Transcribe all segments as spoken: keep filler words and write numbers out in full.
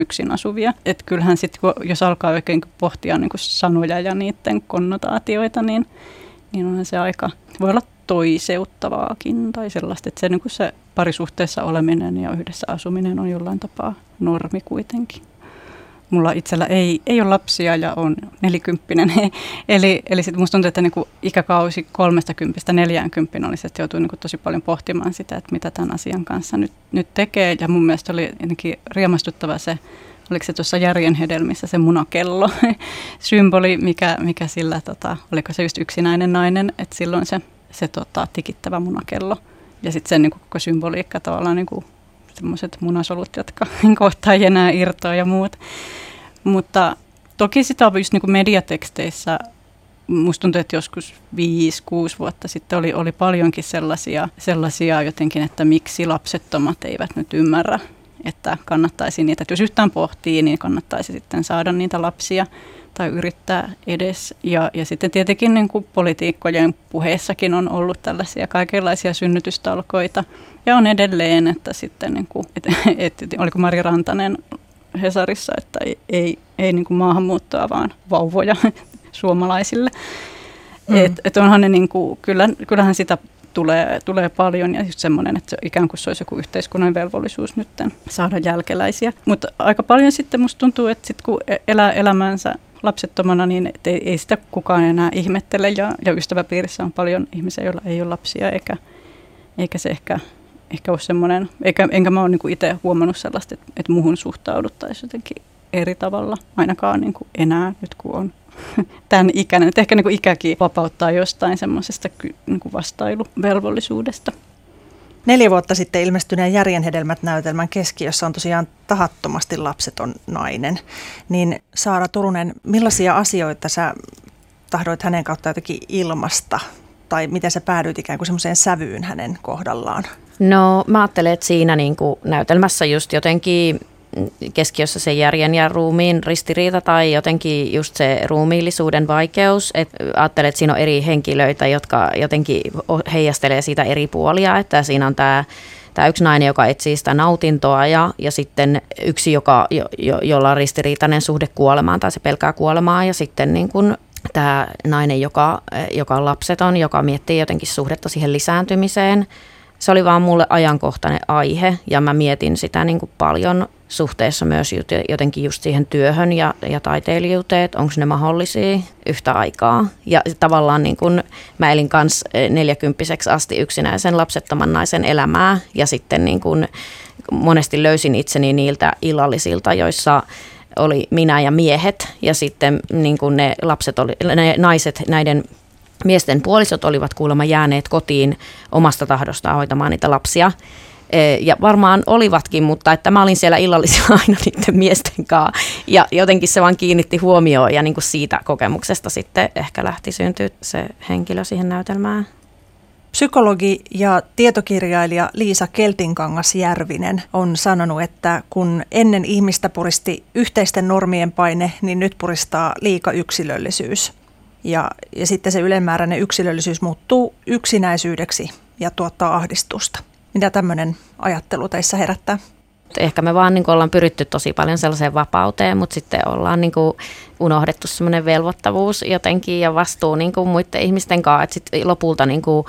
yksin asuvia. Että kyllähän sitten, jos alkaa oikein pohtia niin kuin sanoja ja niiden konnotaatioita, niin, niin onhan se aika, voi olla toiseuttavaakin tai sellaista, että se, niin kuin se parisuhteessa oleminen ja yhdessä asuminen on jollain tapaa normi kuitenkin. Mulla itsellä ei, ei ole lapsia ja on nelikymppinen, eli, eli sitten musta tuntuu, että niinku ikäkausi kolmestakymmentä neljäänkymmeneen olisi, että joutuu niinku tosi paljon pohtimaan sitä, että mitä tämän asian kanssa nyt, nyt tekee. Ja mun mielestä oli jotenkin riemastuttava se, oliko se tuossa Järjen hedelmissä se munakello symboli, mikä, mikä sillä, tota, oliko se just yksinäinen nainen, että silloin se, se tota, tikittävä munakello ja sitten sen niinku koko symboliikka tavallaan niinku semmoiset munasolut, jotka kohta ei enää irtoa ja muut. Mutta toki sitä on just niin kuin mediateksteissä, musta tuntuu, että joskus viisi kuusi vuotta sitten oli, oli paljonkin sellaisia, sellaisia jotenkin, että miksi lapsettomat eivät nyt ymmärrä, että kannattaisi niitä, että jos yhtään pohtii, niin kannattaisi sitten saada niitä lapsia tai yrittää edes. Ja, ja sitten tietenkin niin kuin politiikkojen puheessakin on ollut tällaisia kaikenlaisia synnytystalkoita. Ja on edelleen, että sitten, niin kuin, et, et, et, oliko Mari Rantanen Hesarissa, että ei, ei, ei niin kuin maahanmuuttoa, vaan vauvoja suomalaisille. Mm. Et, et onhan ne, niin kuin, kyllä, kyllähän sitä tulee, tulee paljon ja just semmoinen, että ikään kuin se olisi joku yhteiskunnan velvollisuus nyt saada jälkeläisiä. Mutta aika paljon sitten musta tuntuu, että sit kun elää elämänsä lapsettomana, niin ei, ei sitä kukaan enää ihmettele ja, ja ystäväpiirissä on paljon ihmisiä, joilla ei ole lapsia eikä, eikä se ehkä... Ehkä ole semmoinen, eikä, enkä mä ole niinku itse huomannut sellaista, että, että muuhun suhtauduttaisiin jotenkin eri tavalla, ainakaan niinku enää nyt kun on tämän ikäinen. Että ehkä niinku ikäkin vapauttaa jostain semmoisesta niinku vastailuvelvollisuudesta. Neljä vuotta sitten ilmestyneen Järjen hedelmät -näytelmän keskiössä on tosiaan tahattomasti lapseton nainen. Niin Saara Turunen, millaisia asioita sä tahdoit hänen kautta jotenkin ilmasta? Tai miten sä päädyit ikään kuin semmoiseen sävyyn hänen kohdallaan? No mä ajattelen, että siinä niin kuin näytelmässä just jotenkin keskiössä se järjen ja ruumiin ristiriita tai jotenkin just se ruumiillisuuden vaikeus. Et ajattelen, että siinä on eri henkilöitä, jotka jotenkin heijastelee siitä eri puolia, että siinä on tämä Tämä yksi nainen, joka etsii sitä nautintoa ja, ja sitten yksi, joka, jo, jo, jolla on ristiriitainen suhde kuolemaan tai se pelkää kuolemaa ja sitten niin kuin tämä nainen, joka, joka on lapseton, joka miettii jotenkin suhdetta siihen lisääntymiseen. Se oli vaan mulle ajankohtainen aihe ja mä mietin sitä niin kuin paljon suhteessa myös jotenkin just siihen työhön ja, ja taiteilijuuteen, että onko ne mahdollisia yhtä aikaa. Ja tavallaan niin kuin mä elin kanssa neljäkymppiseksi asti yksinäisen lapsettoman naisen elämää ja sitten niin kuin monesti löysin itseni niiltä illallisilta, joissa oli minä ja miehet ja sitten niin kuin ne lapset oli, ne naiset, näiden miesten puolisot olivat kuulemma jääneet kotiin omasta tahdostaan hoitamaan niitä lapsia. Ja varmaan olivatkin, mutta että mä olin siellä illallisilla aina niiden miesten kanssa. Ja jotenkin se vaan kiinnitti huomioon ja niin kuin siitä kokemuksesta sitten ehkä lähti syntyä se henkilö siihen näytelmään. Psykologi ja tietokirjailija Liisa Keltinkangas-Järvinen on sanonut, että kun ennen ihmistä puristi yhteisten normien paine, niin nyt puristaa liika yksilöllisyys. Ja, ja sitten se ylenmääräinen yksilöllisyys muuttuu yksinäisyydeksi ja tuottaa ahdistusta. Mitä tämmöinen ajattelu teissä herättää? Ehkä me vaan niin kuin ollaan pyritty tosi paljon sellaiseen vapauteen, mutta sitten ollaan niin kuin unohdettu semmoinen velvoittavuus jotenkin ja vastuu niin kuin muiden ihmisten kanssa. Että sitten lopulta niin kuin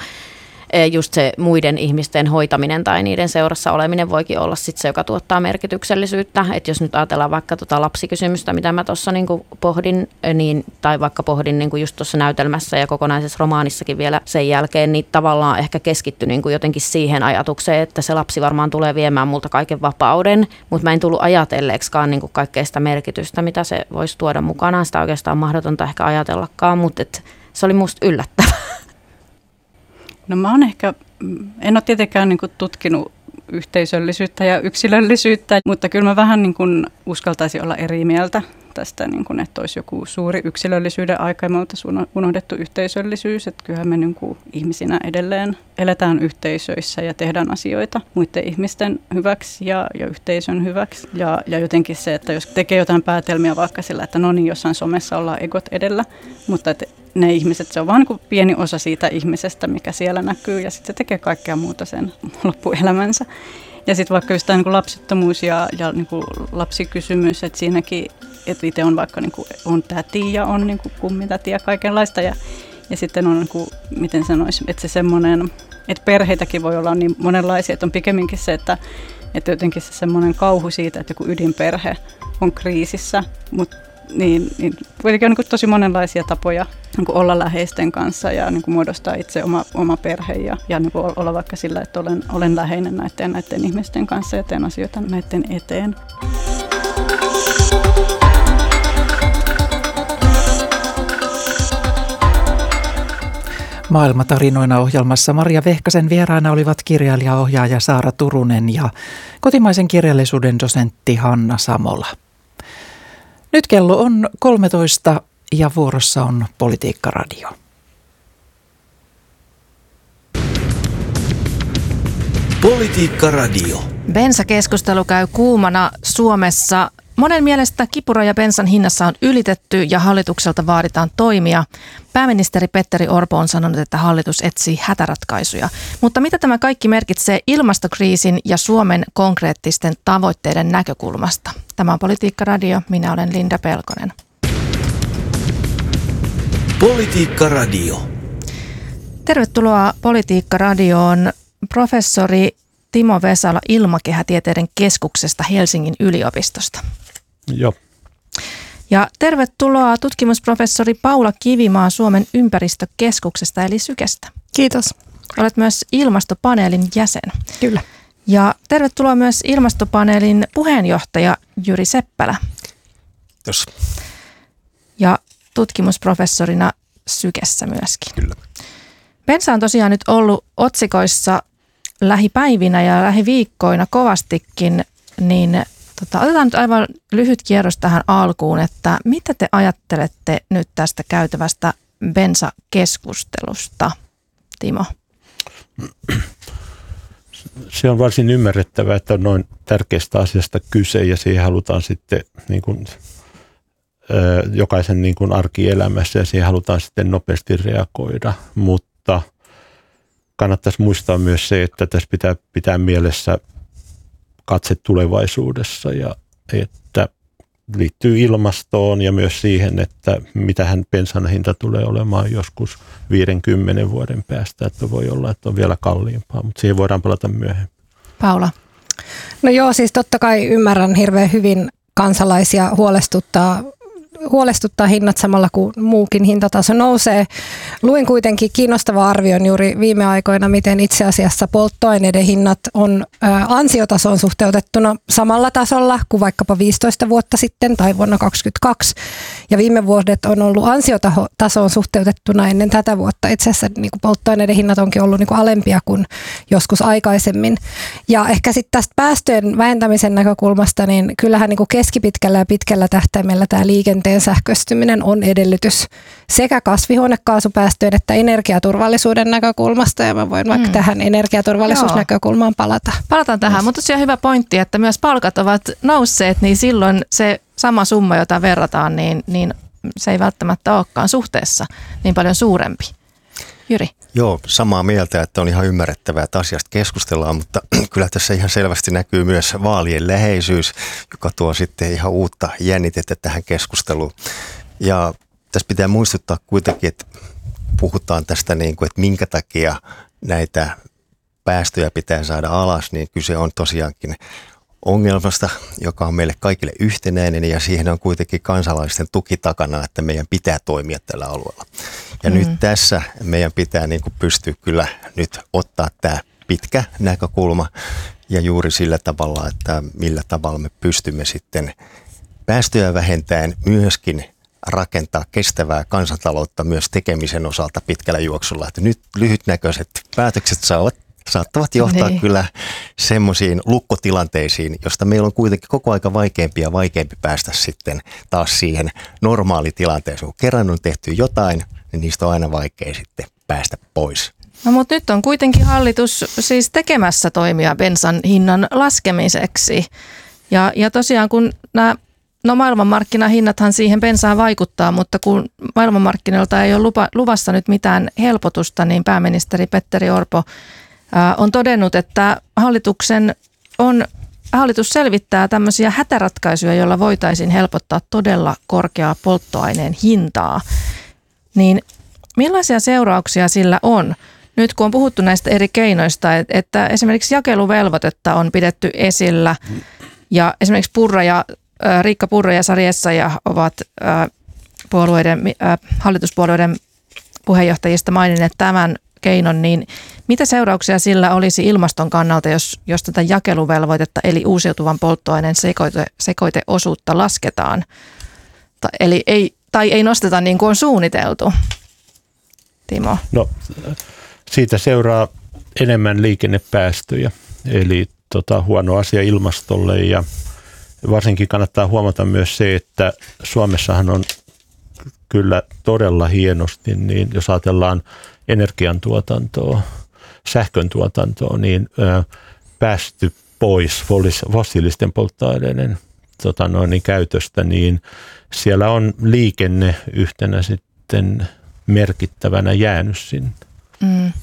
just se muiden ihmisten hoitaminen tai niiden seurassa oleminen voikin olla sitten se, joka tuottaa merkityksellisyyttä. Että jos nyt ajatellaan vaikka tuota lapsikysymystä, mitä mä tuossa niin kuin pohdin, niin, tai vaikka pohdin niin kuin just tuossa näytelmässä ja kokonaisessa romaanissakin vielä sen jälkeen, niin tavallaan ehkä keskittyi niin kuin jotenkin siihen ajatukseen, että se lapsi varmaan tulee viemään multa kaiken vapauden, mutta mä en tullut ajatelleeksikaan niin kuin kaikkea sitä merkitystä, mitä se voisi tuoda mukanaan. Sitä oikeastaan mahdotonta ehkä ajatellakaan, mutta et se oli musta yllättävää. No mä oon ehkä, en ole tietenkään niin kuin tutkinut yhteisöllisyyttä ja yksilöllisyyttä, mutta kyllä mä vähän niin kuin uskaltaisin olla eri mieltä tästä, niin kuin, että olisi joku suuri yksilöllisyyden aika ja me oltaisiin unohdettu yhteisöllisyys. Että kyllähän me niin kuin ihmisinä edelleen eletään yhteisöissä ja tehdään asioita muiden ihmisten hyväksi ja, ja yhteisön hyväksi. Ja, ja jotenkin se, että jos tekee jotain päätelmiä vaikka sillä, että no niin, jossain somessa ollaan egot edellä, mutta että ne ihmiset, se on vaan niin kuin pieni osa siitä ihmisestä, mikä siellä näkyy ja sitten se tekee kaikkea muuta sen loppuelämänsä. Ja sitten vaikka just tämä niin kuin lapsettomuus ja, ja niin kuin lapsikysymys, että siinäkin, että itse on vaikka niin kuin, on täti ja on niin kuin kummitäti ja kaikenlaista. Ja, ja sitten on, niin kuin, miten sanoisi, että se semmoinen, että perheitäkin voi olla niin monenlaisia, että on pikemminkin se, että, että jotenkin se semmoinen kauhu siitä, että joku ydinperhe on kriisissä, mutta niin, niin kuitenkin on niin kuin tosi monenlaisia tapoja niin kuin olla läheisten kanssa ja niin kuin muodostaa itse oma, oma perhe ja, ja niin kuin olla vaikka sillä, että olen, olen läheinen näiden, näiden ihmisten kanssa ja teen asioita näiden eteen. Maailmatarinoina ohjelmassa Maria Vehkasen vieraana olivat kirjailija-ohjaaja Saara Turunen ja kotimaisen kirjallisuuden dosentti Hanna Samola. Nyt kello on kolmetoista ja vuorossa on Politiikka-radio. Politiikka-radio. Bensakeskustelu käy kuumana Suomessa. Monen mielestä kipuraja bensan hinnassa on ylitetty ja hallitukselta vaaditaan toimia. Pääministeri Petteri Orpo on sanonut, että hallitus etsii hätäratkaisuja. Mutta mitä tämä kaikki merkitsee ilmastokriisin ja Suomen konkreettisten tavoitteiden näkökulmasta? Tämä on Politiikka-radio. Minä olen Linda Pelkonen. Politiikka-radio. Tervetuloa Politiikka-radioon professori Timo Vesala Ilmakehätieteiden keskuksesta Helsingin yliopistosta. Joo. Ja tervetuloa tutkimusprofessori Paula Kivimaa Suomen ympäristökeskuksesta eli Sykestä. Kiitos. Olet myös ilmastopaneelin jäsen. Kyllä. Ja tervetuloa myös ilmastopaneelin puheenjohtaja Jyri Seppälä. Kiitos. Ja tutkimusprofessorina Sykessä myöskin. Kyllä. Bensa on tosiaan nyt ollut otsikoissa lähipäivinä ja lähiviikkoina kovastikin, niin tota, otetaan nyt aivan lyhyt kierros tähän alkuun, että mitä te ajattelette nyt tästä käytävästä bensakeskustelusta, Timo? Se on varsin ymmärrettävää, että on noin tärkeästä asiasta kyse ja siihen halutaan sitten niin kuin, ö, jokaisen niin kuin arkielämässä ja siihen halutaan sitten nopeasti reagoida, mutta kannattaisi muistaa myös se, että tässä pitää pitää mielessä katse tulevaisuudessa ja että liittyy ilmastoon ja myös siihen, että mitähän bensan hinta tulee olemaan joskus viidenkymmenen vuoden päästä, että voi olla, että on vielä kalliimpaa, mutta siihen voidaan palata myöhemmin. Paula. No joo, siis totta kai ymmärrän hirveän hyvin kansalaisia huolestuttaa huolestuttaa hinnat samalla kuin muukin hintataso nousee. Luin kuitenkin kiinnostavaa arvion juuri viime aikoina, miten itse asiassa polttoaineiden hinnat on ansiotasoon suhteutettuna samalla tasolla kuin vaikkapa viisitoista vuotta sitten tai vuonna kaksituhattakaksikymmentäkaksi. Ja viime vuodet on ollut ansiotasoon suhteutettuna ennen tätä vuotta. Itse asiassa niin kuin polttoaineiden hinnat onkin ollut niin kuin alempia kuin joskus aikaisemmin. Ja ehkä sitten tästä päästöjen vähentämisen näkökulmasta, niin kyllähän niin kuin keskipitkällä ja pitkällä tähtäimellä tämä liikenteen sähköistyminen on edellytys sekä kasvihuonekaasupäästöjen että energiaturvallisuuden näkökulmasta, ja mä voin vaikka mm. tähän energiaturvallisuusnäkökulmaan palata. Palataan tähän, mutta tosiaan hyvä pointti, että myös palkat ovat nousseet, niin silloin se sama summa, jota verrataan, niin, niin se ei välttämättä olekaan suhteessa niin paljon suurempi. Jyri. Joo, samaa mieltä, että on ihan ymmärrettävää, että asiasta keskustellaan, mutta kyllä tässä ihan selvästi näkyy myös vaalien läheisyys, joka tuo sitten ihan uutta jännitettä tähän keskusteluun. Ja tässä pitää muistuttaa kuitenkin, että puhutaan tästä niin kuin, että minkä takia näitä päästöjä pitää saada alas, niin kyse on tosiaankin ongelmasta, joka on meille kaikille yhtenäinen, ja siihen on kuitenkin kansalaisten tuki takana, että meidän pitää toimia tällä alueella. Ja mm. nyt tässä meidän pitää niin kuin pystyä kyllä nyt ottaa tämä pitkä näkökulma ja juuri sillä tavalla, että millä tavalla me pystymme sitten päästöjä vähentäen myöskin rakentaa kestävää kansantaloutta myös tekemisen osalta pitkällä juoksulla. Että nyt lyhytnäköiset päätökset saavat saattavat johtaa niin. kyllä semmoisiin lukkotilanteisiin, josta meillä on kuitenkin koko aika vaikeampi ja vaikeampi päästä sitten taas siihen normaalitilanteeseen. Kun kerran on tehty jotain, niin niistä on aina vaikea sitten päästä pois. No, mutta nyt on kuitenkin hallitus siis tekemässä toimia bensan hinnan laskemiseksi. Ja, ja tosiaan kun nämä, no maailmanmarkkinahinnathan siihen bensaan vaikuttaa, mutta kun maailmanmarkkinoilta ei ole lupa, luvassa nyt mitään helpotusta, niin pääministeri Petteri Orpo on todennut, että hallituksen on, hallitus selvittää tämmöisiä hätäratkaisuja, joilla voitaisiin helpottaa todella korkeaa polttoaineen hintaa. Niin millaisia seurauksia sillä on? Nyt kun on puhuttu näistä eri keinoista, että esimerkiksi jakeluvelvoitetta on pidetty esillä ja esimerkiksi Purra ja, Riikka Purra ja Sari Essayah ovat puolueiden, hallituspuolueiden puheenjohtajista maininneet tämän keinon, niin mitä seurauksia sillä olisi ilmaston kannalta, jos, jos tätä jakeluvelvoitetta eli uusiutuvan polttoaineen sekoite, sekoiteosuutta lasketaan? Ta, eli ei, tai ei nosteta niin kuin on suunniteltu? Timo. No, siitä seuraa enemmän liikennepäästöjä, eli tota, huono asia ilmastolle, ja varsinkin kannattaa huomata myös se, että Suomessahan on kyllä todella hienosti, niin jos ajatellaan energiantuotantoa, sähköntuotantoa, niin ö, päästy pois fossiilisten polttoaineiden tota noin, niin käytöstä, niin siellä on liikenne yhtenä sitten merkittävänä jäänyt sinne. Mm.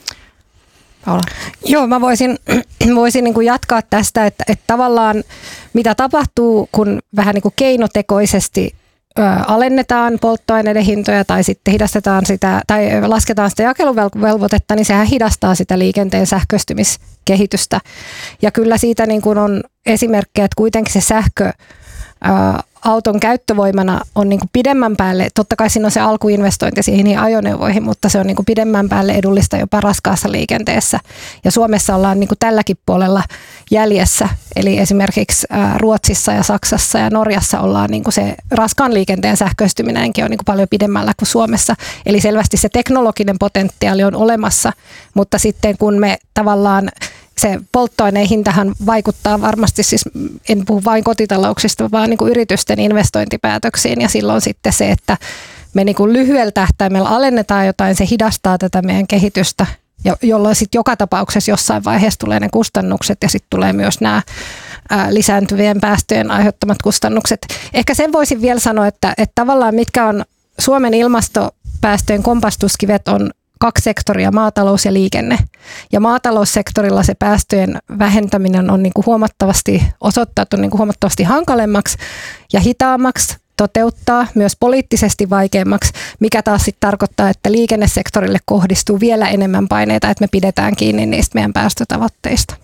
Paula. Joo, mä voisin, voisin niin kuin jatkaa tästä, että, että tavallaan mitä tapahtuu, kun vähän niin kuin keinotekoisesti ö, alennetaan polttoaineiden hintoja tai sitten hidastetaan sitä tai lasketaan sitä jakeluvelvoitetta, niin sehän hidastaa sitä liikenteen sähköistymiskehitystä. Ja kyllä siitä niin kuin on esimerkkejä, että kuitenkin se sähkö ö, auton käyttövoimana on niin kuin pidemmän päälle, totta kai siinä on se alkuinvestointi siihen ajoneuvoihin, mutta se on niin kuin pidemmän päälle edullista jopa raskaassa liikenteessä. Ja Suomessa ollaan niin kuin tälläkin puolella jäljessä, eli esimerkiksi Ruotsissa ja Saksassa ja Norjassa ollaan niin kuin se raskaan liikenteen sähköistyminenkin on niin kuin paljon pidemmällä kuin Suomessa. Eli selvästi se teknologinen potentiaali on olemassa, mutta sitten kun me tavallaan se polttoaineen hintahan vaikuttaa varmasti, siis en puhu vain kotitalouksista, vaan niin kuin yritysten investointipäätöksiin, ja silloin sitten se, että me niin kuin lyhyellä tähtäimellä alennetaan jotain, se hidastaa tätä meidän kehitystä, jolloin sitten joka tapauksessa jossain vaiheessa tulee ne kustannukset ja sitten tulee myös nämä lisääntyvien päästöjen aiheuttamat kustannukset. Ehkä sen voisin vielä sanoa, että, että tavallaan mitkä on Suomen ilmastopäästöjen kompastuskivet on kaksi sektoria, maatalous ja liikenne. Ja maataloussektorilla se päästöjen vähentäminen on niin kuin huomattavasti osoittautunut niin kuin huomattavasti hankalemmaksi ja hitaammaksi toteuttaa, myös poliittisesti vaikeammaksi, mikä taas sitten tarkoittaa, että liikennesektorille kohdistuu vielä enemmän paineita, että me pidetään kiinni niistä meidän päästötavoitteista.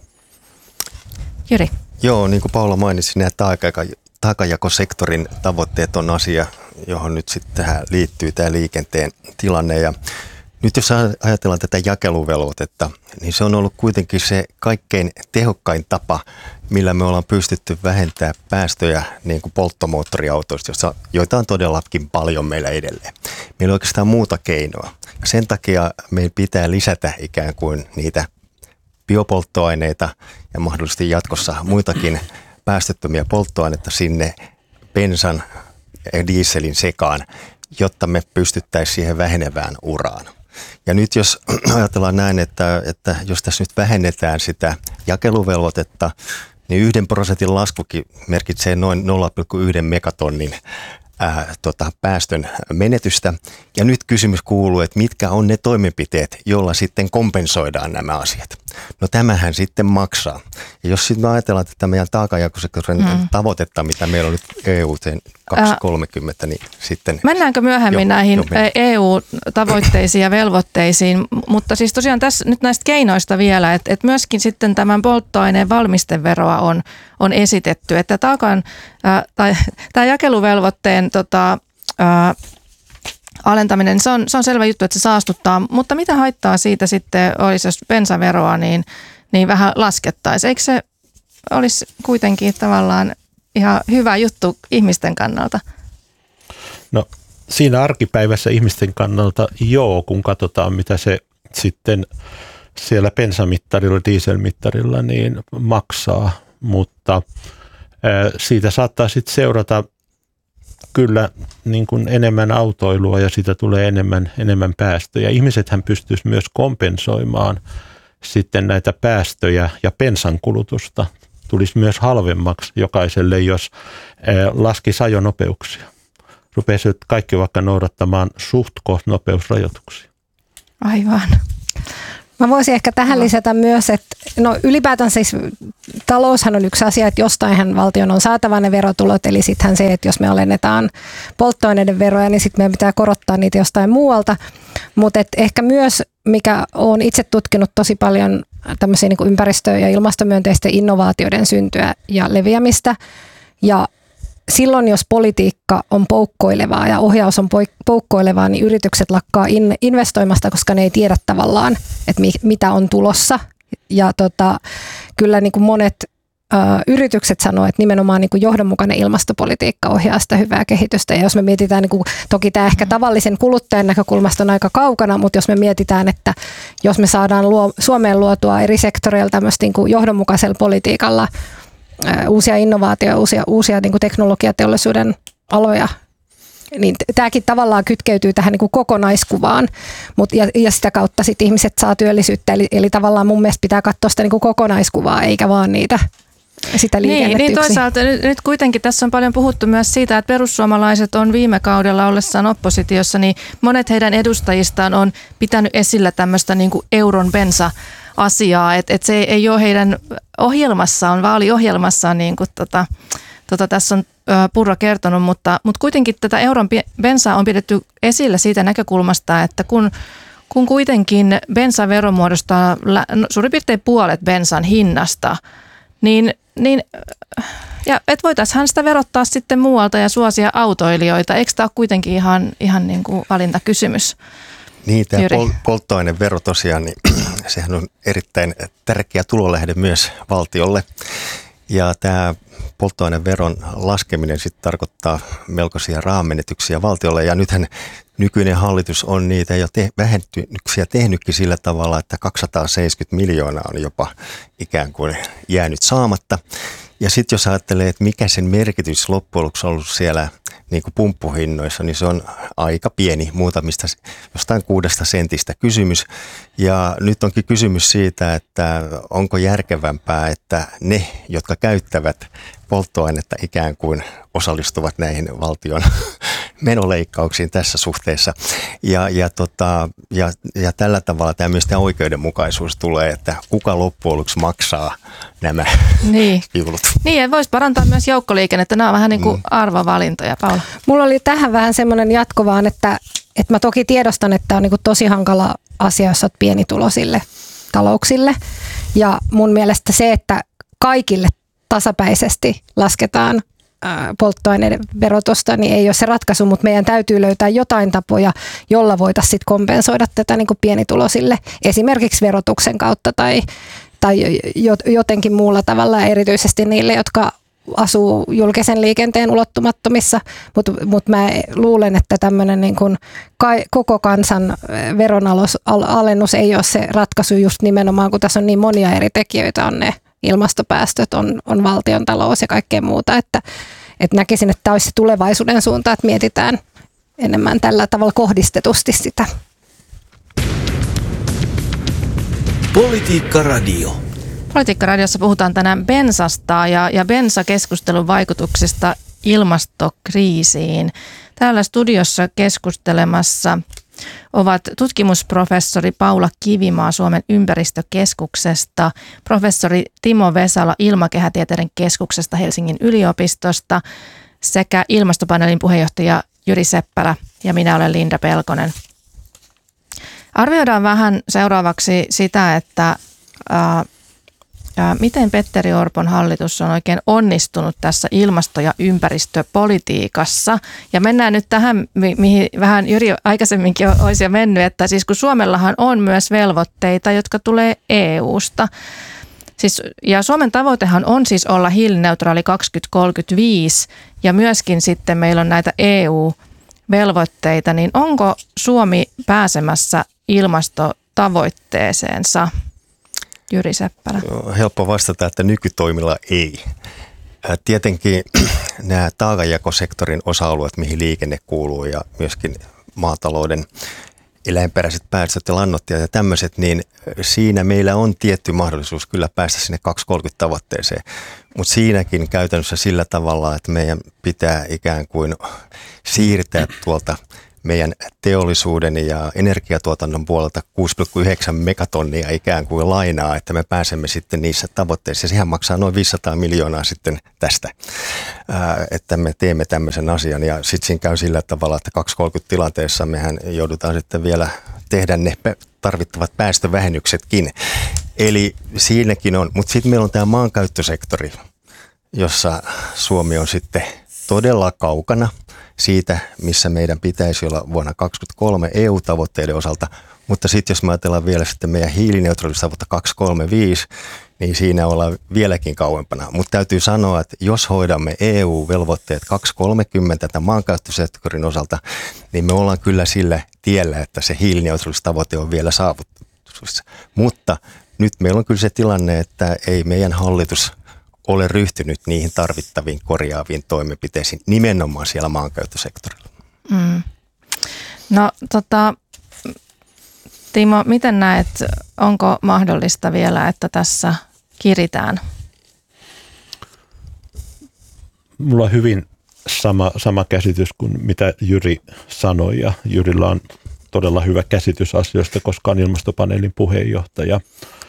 Jyri. Joo, niin kuin Paula mainitsi, nämä taakanjakosektorin tavoitteet on asia, johon nyt sitten tähän liittyy tämä liikenteen tilanne. Ja nyt jos ajatellaan tätä jakeluvelvoitetta, niin se on ollut kuitenkin se kaikkein tehokkain tapa, millä me ollaan pystytty vähentämään päästöjä niin kuin polttomoottoriautoista, joita on todellakin paljon meillä edelleen. Meillä on oikeastaan muuta keinoa. Sen takia meidän pitää lisätä ikään kuin niitä biopolttoaineita ja mahdollisesti jatkossa muitakin päästöttömiä polttoaineita sinne bensan ja dieselin sekaan, jotta me pystyttäisiin siihen vähenevään uraan. Ja nyt jos ajatellaan näin, että, että jos tässä nyt vähennetään sitä jakeluvelvoitetta, niin yhden prosentin laskukin merkitsee noin nolla pilkku yksi megatonnin ää, tota, päästön menetystä. Ja nyt kysymys kuuluu, että mitkä on ne toimenpiteet, joilla sitten kompensoidaan nämä asiat. No tämähän sitten maksaa. Ja jos sitten me ajatellaan tätä meidän taakanjakosektorin mm. tavoitetta, mitä meillä on nyt E U kaksituhattakolmekymmentä, niin sitten... Mennäänkö myöhemmin jo, näihin jo E U-tavoitteisiin ja velvoitteisiin, mutta siis tosiaan tässä nyt näistä keinoista vielä, että, että myöskin sitten tämän polttoaineen valmisteveroa on, on esitetty, että taakan, äh, tai, tämä jakeluvelvoitteen tota, äh, alentaminen, se on, se on selvä juttu, että se saastuttaa, mutta mitä haittaa siitä sitten olisi, jos bensaveroa niin, niin vähän laskettaisiin? Eikö se olisi kuitenkin tavallaan ihan hyvä juttu ihmisten kannalta? No siinä arkipäivässä ihmisten kannalta joo, kun katsotaan mitä se sitten siellä bensamittarilla, dieselmittarilla niin maksaa, mutta ää, siitä saattaa sitten seurata kyllä niin kuin enemmän autoilua ja siitä tulee enemmän, enemmän päästöjä. Ihmisethän pystyisi myös kompensoimaan sitten näitä päästöjä ja bensan kulutusta. Tulisi myös halvemmaksi jokaiselle, jos laskisi ajonopeuksia. Rupeisivat kaikki vaikka noudattamaan suht koht nopeusrajoituksia. Aivan. Mä voisin ehkä tähän lisätä myös, että no ylipäätään siis taloushan on yksi asia, että jostainhan valtion on saatava ne verotulot, eli sittenhän se, että jos me alennetaan polttoaineiden veroja, niin sitten meidän pitää korottaa niitä jostain muualta. Mutta ehkä myös, mikä olen itse tutkinut tosi paljon tämmöisiä niin kuin ympäristö- ja ilmastomyönteisten innovaatioiden syntyä ja leviämistä, ja silloin, jos politiikka on poukkoilevaa ja ohjaus on poukkoilevaa, niin yritykset lakkaa in, investoimasta, koska ne ei tiedä tavallaan, että mi, mitä on tulossa. Ja tota, kyllä niin kuin monet ö, yritykset sanoo, että nimenomaan niin kuin johdonmukainen ilmastopolitiikka ohjaa sitä hyvää kehitystä. Ja jos me mietitään, niin kuin, toki tämä ehkä tavallisen kuluttajan näkökulmasta on aika kaukana, mutta jos me mietitään, että jos me saadaan luo, Suomeen luotua eri sektoreilla tämmöistä niin kuin johdonmukaisella politiikalla uusia innovaatioita, uusia, uusia niin kuin teknologiateollisuuden aloja, niin tämäkin tavallaan kytkeytyy tähän niin kuin kokonaiskuvaan, mut, ja, ja sitä kautta sit ihmiset saa työllisyyttä, eli, eli tavallaan mun mielestä pitää katsoa sitä niin kuin kokonaiskuvaa, eikä vaan niitä sitä liikennettä niin, niin toisaalta nyt, nyt kuitenkin tässä on paljon puhuttu myös siitä, että perussuomalaiset on viime kaudella ollessaan oppositiossa, niin monet heidän edustajistaan on pitänyt esillä tämmöistä niin kuin euron bensa asiaa, että et se ei ole heidän ohjelmassaan, vaaliohjelmassaan, niin kuin tota, tota tässä on ö, Purra kertonut, mutta, mutta kuitenkin tätä euron bensaa on pidetty esillä siitä näkökulmasta, että kun, kun kuitenkin bensavero muodostaa no, suurin piirtein puolet bensan hinnasta, niin, niin ja et voitaisiin sitä verottaa sitten muualta ja suosia autoilijoita. Eikö tämä ole kuitenkin ihan, ihan niin kuin valintakysymys? Niin, tämä pol- polttoainevero tosiaan, niin sehän on erittäin tärkeä tulolähde myös valtiolle. Ja tämä polttoaineveron laskeminen sitten tarkoittaa melkoisia rahanmenetyksiä valtiolle. Ja nythän nykyinen hallitus on niitä jo te- vähennyksiä tehnytkin sillä tavalla, että kaksisataaseitsemänkymmentä miljoonaa on jopa ikään kuin jäänyt saamatta. Ja sitten jos ajattelee, että mikä sen merkitys loppujen lopuksi on ollut siellä niin kuin pumppuhinnoissa, niin se on aika pieni, muutamista jostain kuudesta sentistä kysymys. Ja nyt onkin kysymys siitä, että onko järkevämpää, että ne, jotka käyttävät polttoainetta ikään kuin osallistuvat näihin valtion menoleikkauksiin tässä suhteessa. Ja, ja, tota, ja, ja tällä tavalla tämä myös tämä oikeudenmukaisuus tulee, että kuka loppujen lopuksi maksaa nämä niin. viulut. Niin, että voisi parantaa myös joukkoliikennettä. Nämä on vähän niin kuin mm. arvovalintoja, Paula. Mulla oli tähän vähän semmoinen jatko vaan, että, että mä toki tiedostan, että on niin kuin tosi hankala asia, jos olet pienituloisille talouksille. Ja mun mielestä se, että kaikille tasapäisesti lasketaan polttoaineiden verotusta, niin ei ole se ratkaisu, mutta meidän täytyy löytää jotain tapoja, jolla voitaisiin sit kompensoida tätä niin kuin pienituloisille, esimerkiksi verotuksen kautta tai, tai jotenkin muulla tavalla, erityisesti niille, jotka asuu julkisen liikenteen ulottumattomissa, mutta mut mä luulen, että tämmöinen niin kuin koko kansan veronalennus ei ole se ratkaisu just nimenomaan, kun tässä on niin monia eri tekijöitä, on ne ilmastopäästöt, on, on valtion talous ja kaikkea muuta, että, että näkisin, että tämä olisi se tulevaisuuden suunta, että mietitään enemmän tällä tavalla kohdistetusti sitä. Politiikka Radio. Politiikka Radiossa puhutaan tänään bensasta ja, ja bensakeskustelun vaikutuksista ilmastokriisiin. Täällä studiossa keskustelemassa ovat tutkimusprofessori Paula Kivimaa Suomen ympäristökeskuksesta, professori Timo Vesala Ilmakehätieteiden keskuksesta Helsingin yliopistosta sekä ilmastopaneelin puheenjohtaja Jyri Seppälä ja minä olen Linda Pelkonen. Arvioidaan vähän seuraavaksi sitä, että ää, ää, miten Petteri Orpon hallitus on oikein onnistunut tässä ilmasto- ja ympäristöpolitiikassa. Ja mennään nyt tähän, mi- mihin vähän Jyri aikaisemminkin olisi jo mennyt, että siis kun Suomellahan on myös velvoitteita, jotka tulee E U:sta. Siis, ja Suomen tavoitehan on siis olla hiilineutraali kaksituhattakolmekymmentäviisi ja myöskin sitten meillä on näitä E U-velvoitteita, niin onko Suomi pääsemässä ilmastotavoitteeseensa? Jyri Seppälä. Helppo vastata, että nykytoimilla ei. Tietenkin nämä taakanjakosektorin osa-alueet, mihin liikenne kuuluu ja myöskin maatalouden eläinperäiset päästöt ja lannoittajat ja tämmöiset, niin siinä meillä on tietty mahdollisuus kyllä päästä sinne kaksituhattakolmekymmentä tavoitteeseen. Mutta siinäkin käytännössä sillä tavalla, että meidän pitää ikään kuin siirtää tuolta meidän teollisuuden ja energiatuotannon puolelta kuusi pilkku yhdeksän megatonnia ikään kuin lainaa, että me pääsemme sitten niissä tavoitteissa. Sehän maksaa noin viisisataa miljoonaa sitten tästä, ää, että me teemme tämmöisen asian. Ja sitten siinä käy sillä tavalla, että kaksituhattakolmekymmentä tilanteessa mehän joudutaan sitten vielä tehdä ne tarvittavat päästövähennyksetkin. Eli siinäkin on, mutta sitten meillä on tämä maankäyttösektori, jossa Suomi on sitten todella kaukana siitä, missä meidän pitäisi olla vuonna kaksituhattakaksikymmentäkolme E U-tavoitteiden osalta, mutta sitten jos me ajatellaan vielä sitten meidän hiilineutraalisuustavoitetta kaksituhattakolmekymmentäviisi, niin siinä ollaan vieläkin kauempana. Mutta täytyy sanoa, että jos hoidamme E U-velvoitteet kaksituhattakolmekymmentä tämän maankäyttösektorin osalta, niin me ollaan kyllä sillä tiellä, että se hiilineutraalisuustavoite on vielä saavutettavissa. Mutta nyt meillä on kyllä se tilanne, että ei meidän hallitus ole ryhtynyt niihin tarvittaviin korjaaviin toimenpiteisiin nimenomaan siellä maankäyttösektorilla. Mm. No tota, Timo, miten näet, onko mahdollista vielä, että tässä kiritään? Mulla on hyvin sama, sama käsitys kuin mitä Jyri sanoi, ja Jyrillä on todella hyvä käsitys asioista, koska on ilmastopaneelin puheenjohtaja.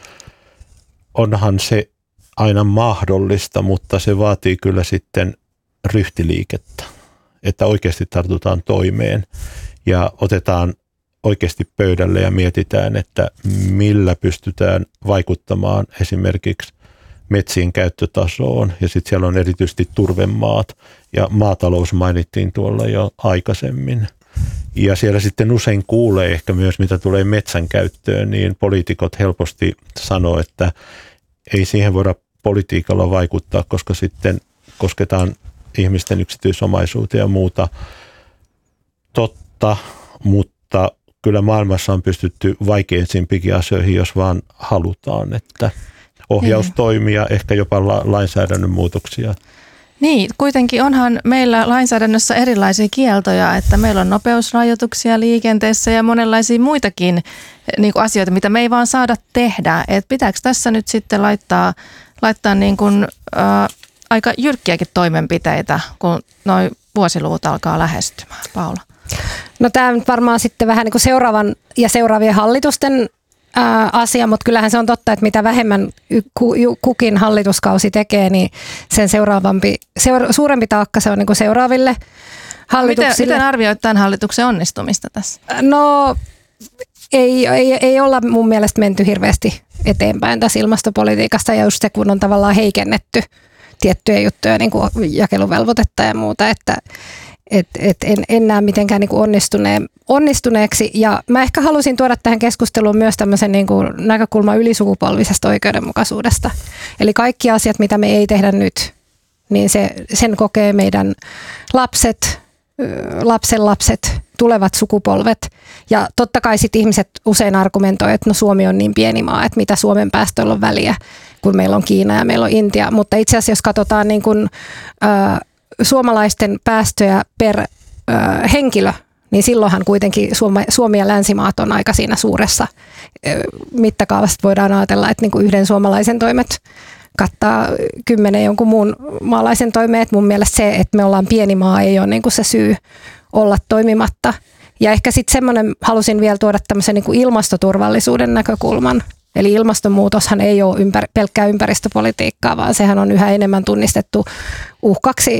Onhan se aina mahdollista, mutta se vaatii kyllä sitten ryhtiliikettä, että oikeasti tartutaan toimeen ja otetaan oikeasti pöydälle ja mietitään, että millä pystytään vaikuttamaan esimerkiksi metsien käyttötasoon, ja sitten siellä on erityisesti turvemaat ja maatalous mainittiin tuolla jo aikaisemmin. Ja siellä sitten usein kuulee ehkä myös, mitä tulee metsän käyttöön, niin poliitikot helposti sanoo, että ei siihen voida politiikalla vaikuttaa, koska sitten kosketaan ihmisten yksityisomaisuuteen ja muuta. Totta, mutta kyllä maailmassa on pystytty vaikeimpiin asioihin, jos vaan halutaan, että ohjaustoimia, niin. Ehkä jopa la- lainsäädännön muutoksia. Niin, kuitenkin onhan meillä lainsäädännössä erilaisia kieltoja, että meillä on nopeusrajoituksia liikenteessä ja monenlaisia muitakin niin kuin asioita, mitä me ei vaan saada tehdä. Et pitääkö tässä nyt sitten laittaa, laittaa niin kuin, ä, aika jyrkkiäkin toimenpiteitä, kun noi vuosiluvut alkaa lähestymään? Paula. No tämä on varmaan sitten vähän niin kuin seuraavan ja seuraavien hallitusten ää, asia, mutta kyllähän se on totta, että mitä vähemmän kukin hallituskausi tekee, niin sen seuraavampi, seura- suurempi taakka se on niin kuin seuraaville hallituksille. Miten, miten arvioit tämän hallituksen onnistumista tässä? No ei, ei, ei olla mun mielestä menty hirveästi eteenpäin tässä ilmastopolitiikasta, ja just se, kun on tavallaan heikennetty tiettyjä juttuja, niin kuin jakeluvelvoitetta ja muuta, että et, et en, en näe mitenkään niin kuin onnistuneen, onnistuneeksi. Ja mä ehkä halusin tuoda tähän keskusteluun myös tämmöisen niin kuin näkökulman ylisukupolvisesta oikeudenmukaisuudesta. Eli kaikki asiat, mitä me ei tehdä nyt, niin se, sen kokee meidän lapset, lapsen lapset, tulevat sukupolvet. Ja totta kai sit ihmiset usein argumentoivat, että no Suomi on niin pieni maa, että mitä Suomen päästöllä on väliä, kun meillä on Kiina ja meillä on Intia. Mutta itse asiassa jos katsotaan niin kuin, äh, suomalaisten päästöjä per ö, henkilö, niin silloinhan kuitenkin Suomi, Suomi ja länsimaat on aika siinä suuressa ö, mittakaavassa. Voidaan ajatella, että niin kuin yhden suomalaisen toimet kattaa kymmenen jonkun muun maalaisen toimeet. Mun mielestä se, että me ollaan pieni maa, ei ole niin kuin se syy olla toimimatta. Ja ehkä sitten semmoinen, halusin vielä tuoda tämmöisen niin kuin ilmastoturvallisuuden näkökulman. Eli ilmastonmuutoshan ei ole ympär- pelkkää ympäristöpolitiikkaa, vaan sehän on yhä enemmän tunnistettu uhkaksi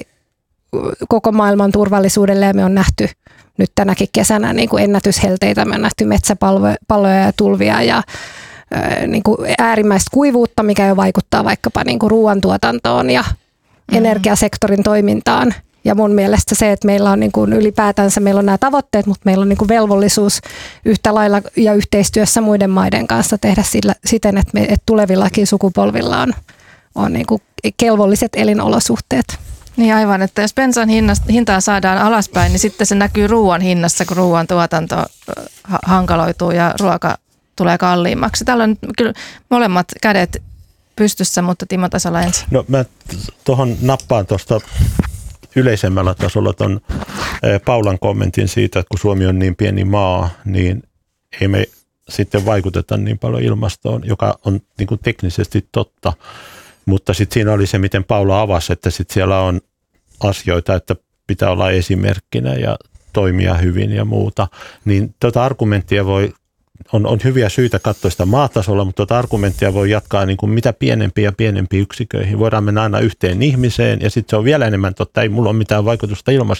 koko maailman turvallisuudelle, ja me on nähty nyt tänäkin kesänä niin kuin ennätyshelteitä. Me on nähty metsäpaloja ja tulvia ja ää, niin kuin äärimmäistä kuivuutta, mikä jo vaikuttaa vaikkapa niin kuin ruoantuotantoon ja mm-hmm. energiasektorin toimintaan. Ja mun mielestä se, että meillä on niin kuin ylipäätänsä meillä on nämä tavoitteet, mutta meillä on niin kuin velvollisuus yhtä lailla ja yhteistyössä muiden maiden kanssa tehdä sillä, siten, että, me, että tulevillakin sukupolvilla on, on niin kuin kelvolliset elinolosuhteet. Niin aivan, että jos bensan hintaa saadaan alaspäin, niin sitten se näkyy ruoan hinnassa, kun ruoan tuotanto hankaloituu ja ruoka tulee kalliimmaksi. Täällä on kyllä molemmat kädet pystyssä, mutta Timo Tasala ensin. No mä tuohon nappaan tuosta yleisemmällä tasolla ton Paulan kommentin siitä, että kun Suomi on niin pieni maa, niin ei me sitten vaikuteta niin paljon ilmastoon, joka on niin kuin teknisesti totta. Mutta sitten siinä oli se, miten Paula avasi, että sitten siellä on asioita, että pitää olla esimerkkinä ja toimia hyvin ja muuta, niin tuota argumenttia voi, on, on hyviä syitä katsoa sitä maatasolla, mutta tuota argumenttia voi jatkaa niin kuin mitä pienempiä ja pienempiin yksiköihin. Voidaan mennä aina yhteen ihmiseen ja sitten se on vielä enemmän totta, ei mulla ole mitään vaikutusta ilmastoon.